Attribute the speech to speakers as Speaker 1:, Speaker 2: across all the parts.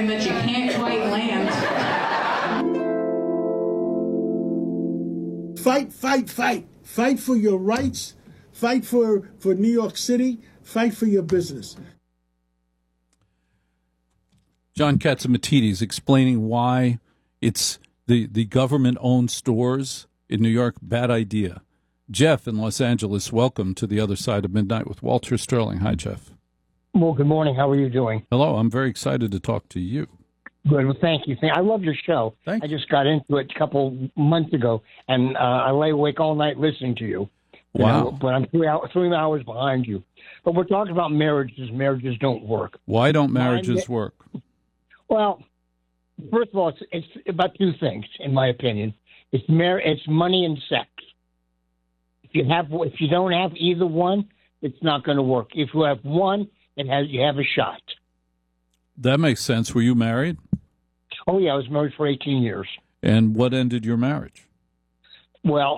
Speaker 1: airplane that you can't quite land.
Speaker 2: Fight, fight, fight. Fight for your rights. Fight for New York City. Fight for your business.
Speaker 3: John Catsimatidis explaining why it's the government-owned stores in New York, bad idea. Jeff in Los Angeles, welcome to The Other Side of Midnight with Walter Sterling. Hi, Jeff.
Speaker 4: Well, good morning. How are you doing?
Speaker 3: Hello. I'm very excited to talk to you.
Speaker 4: Good. Well, thank you. I love your show.
Speaker 3: Thank
Speaker 4: you. I just got into it a couple months ago, and I lay awake all night listening to you.
Speaker 3: Wow.
Speaker 4: But I'm 3 hours behind you. But we're talking about marriages. Marriages don't work.
Speaker 3: Why don't marriages work?
Speaker 4: Well, first of all, it's about two things, in my opinion. It's money and sex. If you don't have either one, it's not going to work. If you have one, you have a shot.
Speaker 3: That makes sense. Were you married?
Speaker 4: Oh yeah, I was married for 18 years.
Speaker 3: And what ended your marriage?
Speaker 4: Well,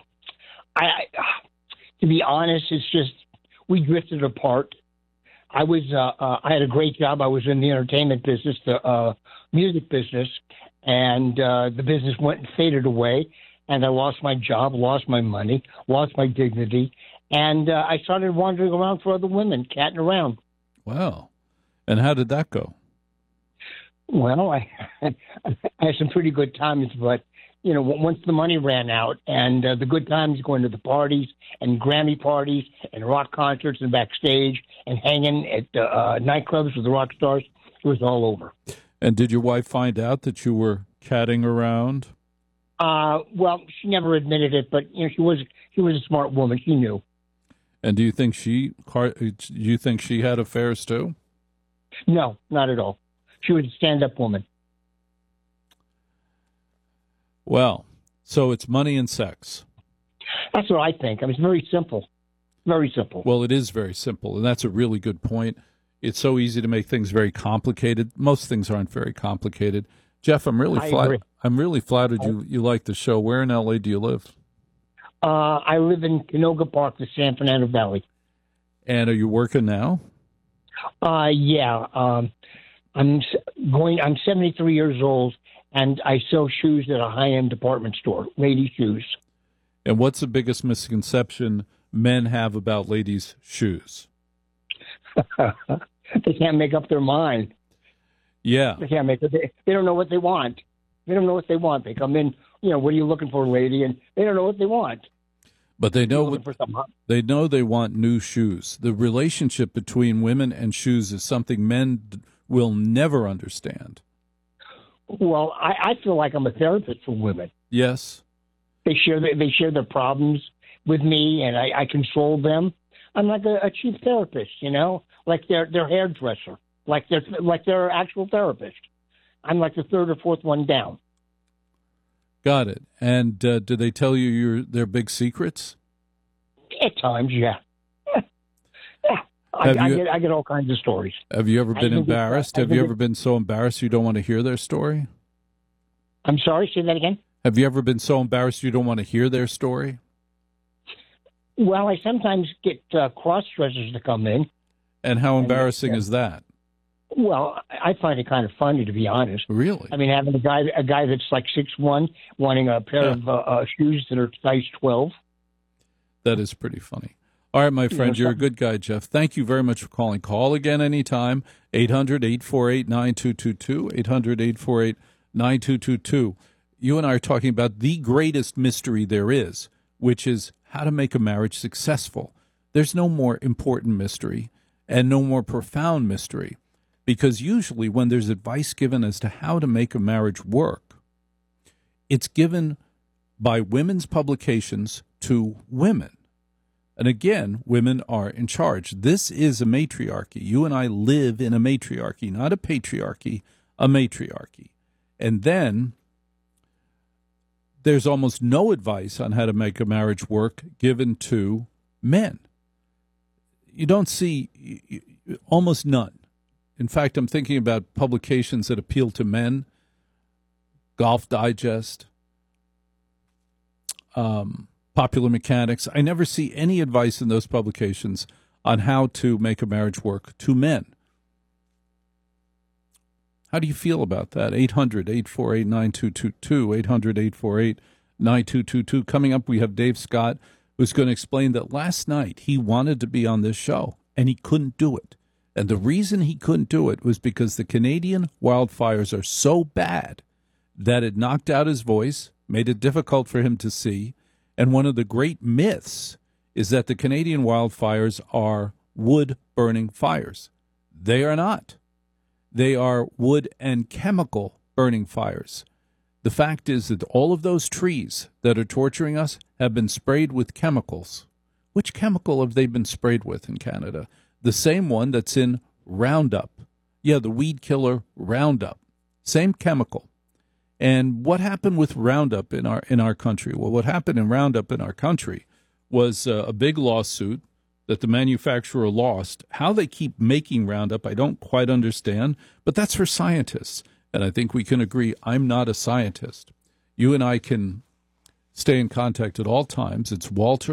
Speaker 4: to be honest, it's just we drifted apart. I had a great job. I was in the entertainment business, the music business, and the business went and faded away. And I lost my job, lost my money, lost my dignity, and I started wandering around for other women, catting around.
Speaker 3: Wow. And how did that go?
Speaker 4: Well, I had some pretty good times, but, once the money ran out and the good times going to the parties and Grammy parties and rock concerts and backstage and hanging at nightclubs with the rock stars, it was all over.
Speaker 3: And did your wife find out that you were catting around?
Speaker 4: Well, she never admitted it, but she was a smart woman. She knew.
Speaker 3: And do you think she had affairs too?
Speaker 4: No, not at all. She was a stand-up woman.
Speaker 3: Well, so it's money and sex.
Speaker 4: That's what I think. It's very simple. Very simple.
Speaker 3: Well, it is very simple, and that's a really good point. It's so easy to make things very complicated. Most things aren't very complicated. Jeff, I'm really flattered you like the show. Where in L.A. do you live?
Speaker 4: I live in Canoga Park, the San Fernando Valley.
Speaker 3: And are you working now?
Speaker 4: Yeah. I'm 73 years old, and I sell shoes at a high-end department store, ladies' shoes.
Speaker 3: And what's the biggest misconception men have about ladies' shoes?
Speaker 4: They can't make up their mind.
Speaker 3: Yeah.
Speaker 4: They can't make it. They don't know what they want. They don't know what they want. They come in, what are you looking for, lady? And they don't know what they want.
Speaker 3: But they know they want new shoes. The relationship between women and shoes is something men will never understand.
Speaker 4: Well, I feel like I'm a therapist for women.
Speaker 3: Yes.
Speaker 4: They share their problems with me, and I console them. I'm like a cheap therapist, like their hairdresser. Like they're actual therapist. I'm like the third or fourth one down.
Speaker 3: Got it. And do they tell you their big secrets?
Speaker 4: At times, yeah. I get all kinds of stories.
Speaker 3: Have you ever been embarrassed? Have you ever been so embarrassed you don't want to hear their story?
Speaker 4: I'm sorry, say that again?
Speaker 3: Have you ever been so embarrassed you don't want to hear their story?
Speaker 4: Well, I sometimes get cross-dressers to come in.
Speaker 3: And how embarrassing is that?
Speaker 4: Well, I find it kind of funny, to be honest.
Speaker 3: Really?
Speaker 4: Having a guy that's like 6'1", wanting a pair of shoes that are size 12.
Speaker 3: That is pretty funny. All right, my friend, you're a good guy, Jeff. Thank you very much for calling. Call again anytime, 800-848-9222, 800-848-9222. You and I are talking about the greatest mystery there is, which is how to make a marriage successful. There's no more important mystery and no more profound mystery, because usually when there's advice given as to how to make a marriage work, it's given by women's publications to women. And again, women are in charge. This is a matriarchy. You and I live in a matriarchy, not a patriarchy, a matriarchy. And then there's almost no advice on how to make a marriage work given to men. You don't see almost none. In fact, I'm thinking about publications that appeal to men, Golf Digest, Popular Mechanics. I never see any advice in those publications on how to make a marriage work to men. How do you feel about that? 800-848-9222, 800-848-9222. Coming up, we have Dave Scott, who's going to explain that last night he wanted to be on this show, and he couldn't do it. And the reason he couldn't do it was because the Canadian wildfires are so bad that it knocked out his voice, made it difficult for him to see. And one of the great myths is that the Canadian wildfires are wood-burning fires. They are not. They are wood and chemical burning fires. The fact is that all of those trees that are torturing us have been sprayed with chemicals. Which chemical have they been sprayed with in Canada? The same one that's in Roundup. Yeah, the weed killer Roundup. Same chemical. And what happened with Roundup in our country? Well, what happened in Roundup in our country was a big lawsuit that the manufacturer lost. How they keep making Roundup, I don't quite understand, but that's for scientists. And I think we can agree I'm not a scientist. You and I can stay in contact at all times. It's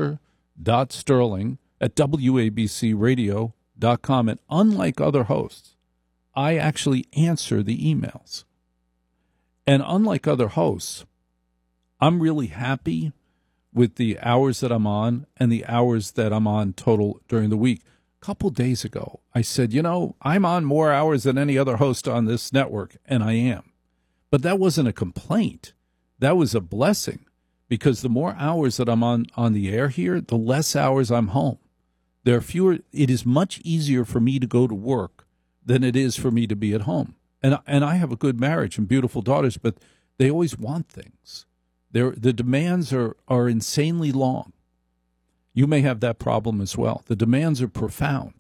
Speaker 3: walter.sterling@wabcradio.com. And unlike other hosts, I actually answer the emails. And unlike other hosts, I'm really happy with the hours that I'm on and the hours that I'm on total during the week. A couple days ago, I said, I'm on more hours than any other host on this network, and I am. But that wasn't a complaint. That was a blessing, because the more hours that I'm on the air here, the less hours I'm home. There are fewer. It is much easier for me to go to work than it is for me to be at home. And I have a good marriage and beautiful daughters, but they always want things. The demands are insanely long. You may have that problem as well. The demands are profound.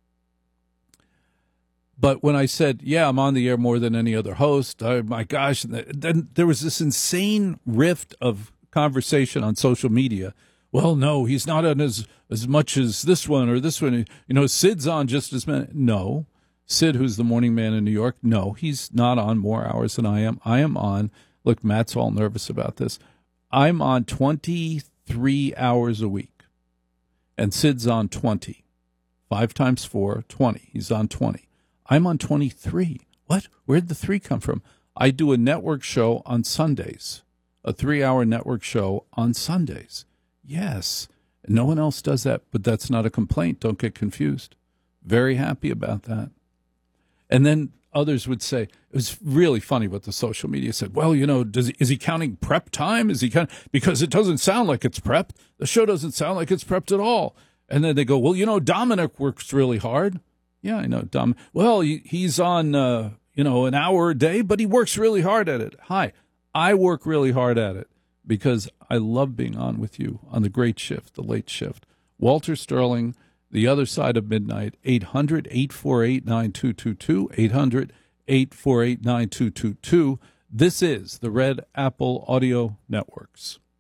Speaker 3: But when I said, I'm on the air more than any other host, my gosh, then there was this insane rift of conversation on social media. Well, no, he's not on as much as this one or this one. Sid's on just as many. No. Sid, who's the morning man in New York, no, he's not on more hours than I am. I am on, look, Matt's all nervous about this. I'm on 23 hours a week, and Sid's on 20. 5 times 4, 20. He's on 20. I'm on 23. What? Where'd the 3 come from? I do a network show on Sundays, a 3-hour network show on Sundays. Yes, no one else does that, but that's not a complaint. Don't get confused. Very happy about that. And then others would say, it was really funny what the social media said. Well, is he counting prep time? Because it doesn't sound like it's prepped. The show doesn't sound like it's prepped at all. And then they go, well, Dominic works really hard. Yeah, I know, Dom. Well, he's on, an hour a day, but he works really hard at it. Hi, I work really hard at it because I love being on with you on the great shift, the late shift. Walter Sterling, The Other Side of Midnight, 800-848-9222, 800-848-9222. This is the Red Apple Audio Networks.